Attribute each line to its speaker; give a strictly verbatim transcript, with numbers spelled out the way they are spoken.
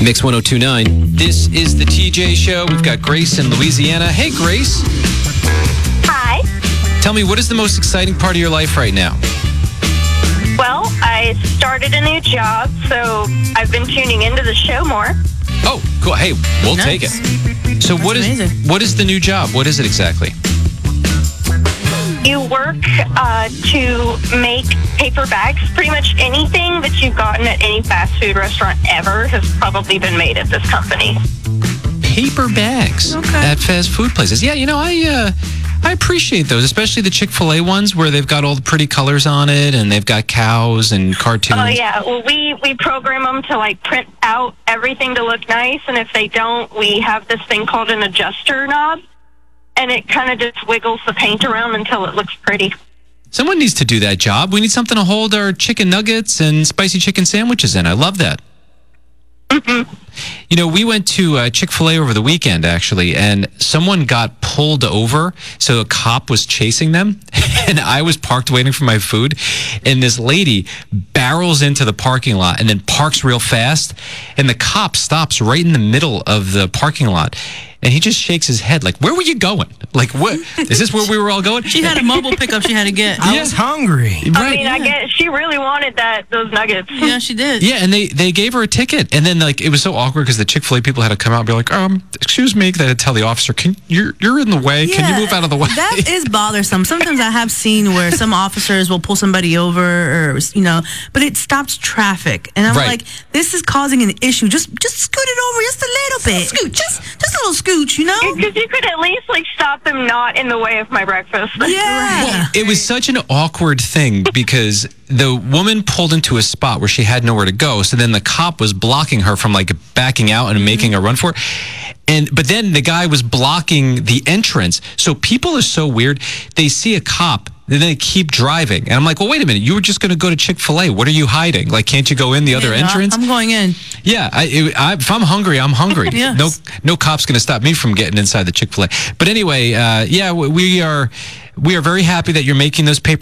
Speaker 1: Mix one oh two point nine. This is the T J Show. We've got Grace in Louisiana. Hey, Grace.
Speaker 2: Hi.
Speaker 1: Tell me, what is the most exciting part of your life right now?
Speaker 2: Well, I started a new job, so I've been tuning into the show more.
Speaker 1: Oh, cool. Hey, we'll
Speaker 3: Nice.
Speaker 1: take it. So what is
Speaker 3: amazing.
Speaker 1: what is the new job? What is it exactly?
Speaker 2: You work uh, to make paper bags. Pretty much anything that you've gotten at any fast food restaurant ever has probably been made at this company.
Speaker 1: Paper bags
Speaker 3: Okay.
Speaker 1: at fast food places. Yeah, you know, I uh, I appreciate those, especially the Chick-fil-A ones where they've got all the pretty colors on it and they've got cows and cartoons.
Speaker 2: Oh, yeah. Well, we, we program them to, like, print out everything to look nice, and if they don't, we have this thing called an adjuster knob, and it kind of just wiggles the paint around until it looks pretty.
Speaker 1: Someone needs to do that job. We need something to hold our chicken nuggets and spicy chicken sandwiches in. I love that.
Speaker 2: Mm-hmm.
Speaker 1: You know, we went to uh, Chick-fil-A over the weekend, actually, and someone got pulled over. So a cop was chasing them, and I was parked waiting for my food. And this lady barrels into the parking lot and then parks real fast. And the cop stops right in the middle of the parking lot. And he just shakes his head like, where were you going? Like, what? Is this where we were all going?
Speaker 3: She had a mobile pickup she had to get.
Speaker 4: I was hungry.
Speaker 2: I
Speaker 1: Right.
Speaker 2: mean, I guess she really wanted that those nuggets.
Speaker 3: Yeah, she did.
Speaker 1: Yeah, and they, they gave her a ticket. And then, like, it was so awkward because the Chick-fil-A people had to come out and be like, um, excuse me. They had to tell the officer, Can you're, you're in the way. Can you move out of the way?
Speaker 3: That is bothersome. Sometimes I have seen where some officers will pull somebody over, or you know, but it stops traffic, and I'm
Speaker 1: Right.
Speaker 3: like, this is causing an issue. Just, just scoot it over just a little bit. Scoot, just, just a little scooch, you know?
Speaker 2: Because you could at least, like, stop them not in the way of my breakfast.
Speaker 3: Yeah.
Speaker 1: It was such an awkward thing because the woman pulled into a spot where she had nowhere to go. So then the cop was blocking her from like backing out and making a run for it. And but then the guy was blocking the entrance. So people are so weird. They see a cop and they keep driving. And I'm like, well, wait a minute. You were just going to go to Chick-fil-A. What are you hiding? Like, can't you go in the other
Speaker 3: Yeah, no,
Speaker 1: entrance?
Speaker 3: I'm going in.
Speaker 1: Yeah, I, it, I, if I'm hungry, I'm hungry.
Speaker 3: Yes.
Speaker 1: No, no cop's going to stop me from getting inside the Chick-fil-A. But anyway, uh, yeah, we are we are very happy that you're making those paper